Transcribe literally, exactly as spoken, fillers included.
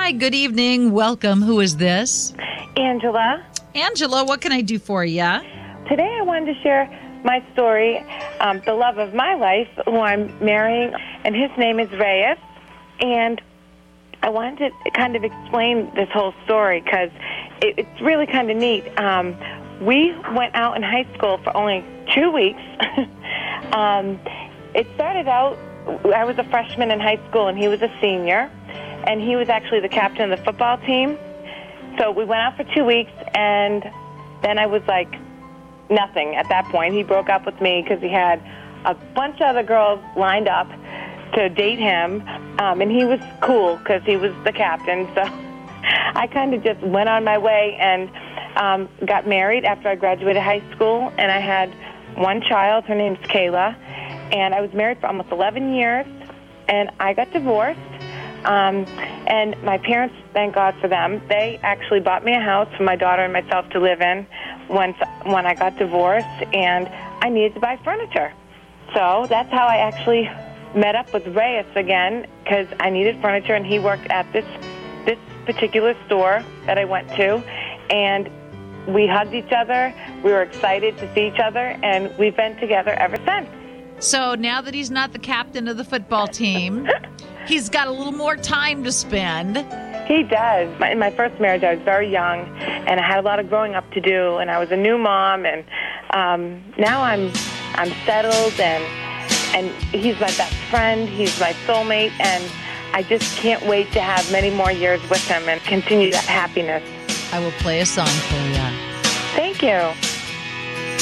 Hi, good evening. Welcome. Who is this? Angela. Angela, what can I do for you? Today I wanted to share my story, um, the love of my life, who I'm marrying, and his name is Reyes. And I wanted to kind of explain this whole story because it, it's really kind of neat. Um, we went out in high school for only two weeks. um, it started out, I was a freshman in high school and he was a senior, and he was actually the captain of the football team. So we went out for two weeks, and then I was like nothing at that point. He broke up with me because he had a bunch of other girls lined up to date him, um, and he was cool because he was the captain. So I kind of just went on my way and um, got married after I graduated high school, and I had one child. Her name's Kayla, and I was married for almost eleven years, and I got divorced. Um, and my parents, thank God for them, they actually bought me a house for my daughter and myself to live in once when I got divorced, and I needed to buy furniture. So that's how I actually met up with Reyes again, because I needed furniture, and he worked at this this particular store that I went to, and we hugged each other. We were excited to see each other, and we've been together ever since. So now that he's not the captain of the football team, he's got a little more time to spend. He does. My, in my first marriage, I was very young, and I had a lot of growing up to do, and I was a new mom, and um, now I'm I'm settled, and and he's my best friend. He's my soulmate, and I just can't wait to have many more years with him and continue that happiness. I will play a song for you. Thank you.